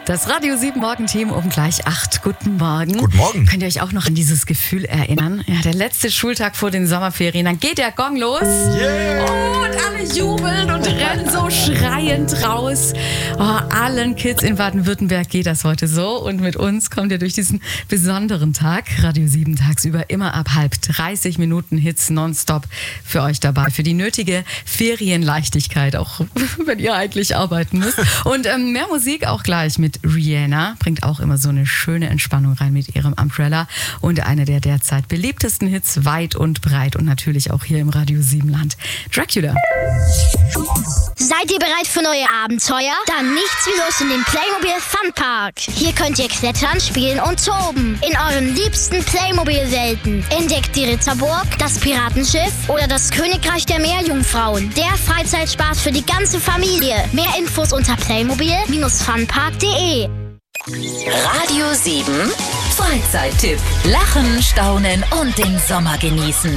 Das Radio 7 Morgenteam um gleich 8. Guten Morgen. Guten Morgen. Könnt ihr euch auch noch an dieses Gefühl erinnern? Ja, der letzte Schultag vor den Sommerferien, dann geht der Gong los. Yeah. Und alle jubeln und rennen so schreiend raus. Oh, allen Kids in Baden-Württemberg geht das heute so. Und mit uns kommt ihr durch diesen besonderen Tag. Radio 7 tagsüber immer ab 30 Minuten Hits nonstop für euch dabei. Für die nötige Ferienleichtigkeit, auch wenn ihr eigentlich arbeiten müsst. Und mehr Musik auch gleich mit Rihanna. Bringt auch immer so eine schöne Entspannung rein mit ihrem Umbrella. Und einer der derzeit beliebtesten Hits weit und breit. Und natürlich auch hier im Radio 7 Land. Dracula. Seid ihr bereit für neue Abenteuer? Dann nichts wie los in den Playmobil Funpark. Hier könnt ihr klettern, spielen und toben. In euren liebsten Playmobil-Welten. Entdeckt die Ritterburg, das Piratenschiff oder das Königreich der Meerjungfrauen. Der Freizeitspaß für die ganze Familie. Mehr Infos unter playmobil-funpark.de. Radio 7 Freizeittipp. Lachen, staunen und den Sommer genießen.